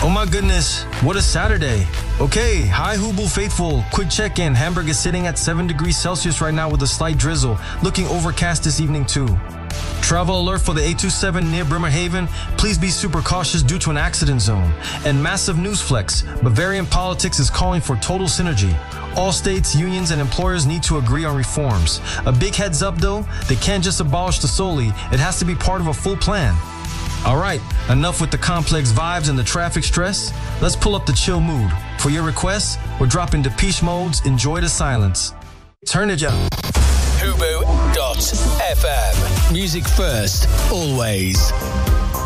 Oh my goodness, what a Saturday. Okay, hi Hubu faithful. Quick check-in. Hamburg is sitting at 7 degrees Celsius right now with a slight drizzle. Looking overcast this evening too. Travel alert for the 827 near Bremerhaven. Please be super cautious due to an accident zone. And massive news flex. Bavarian politics is calling for total synergy. All states, unions, and employers need to agree on reforms. A big heads up though, they can't just abolish the Soli. It has to be part of a full plan. All right, enough with the complex vibes and the traffic stress. Let's pull up the chill mood. For your requests, we're dropping Depeche Mode's Enjoy the Silence. Turn it up. Hubu.fm. Music first, always.